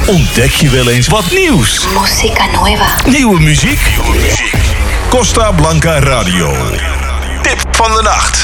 Ontdek je wel eens wat nieuws? Música nueva. Nieuwe muziek? Costa Blanca Radio. Tip van de nacht.